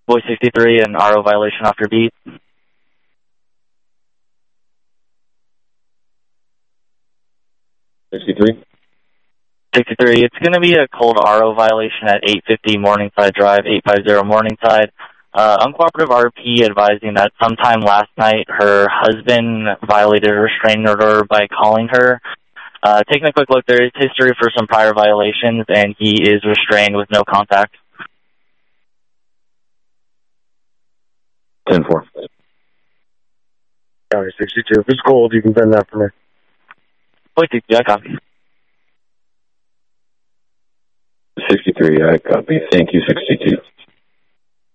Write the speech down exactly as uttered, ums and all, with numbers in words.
Boy sixty-three, an R O violation off your beat. sixty-three? sixty-three, it's going to be a cold R O violation at eight fifty Morningside Drive, eight fifty Morningside. Uh, uncooperative R P advising that sometime last night her husband violated a restraining order by calling her. Uh, taking a quick look, there is history for some prior violations, and he is restrained with no contact. ten four. County sixty-two. If it's cold, you can bend that for me. Boy sixty-two, I copy. sixty-three, I copy. Thank you, sixty-two.